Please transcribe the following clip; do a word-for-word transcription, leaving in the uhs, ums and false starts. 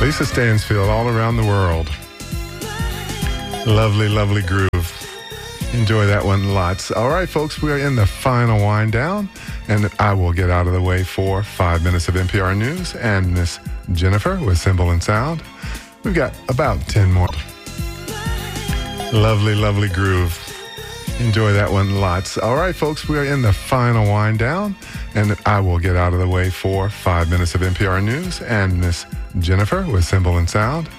Lisa Stansfield, All Around the World. Lovely, lovely groove. Enjoy that one lots. All right, folks, we are in the final wind down, and I will get out of the way for five minutes of N P R News and Miss Jennifer with Symbol and Sound. We've got about ten more. Lovely, lovely groove. Enjoy that one lots. All right, folks, we are in the final wind down, and I will get out of the way for five minutes of N P R News and Miss Jennifer with Symbol and Sound.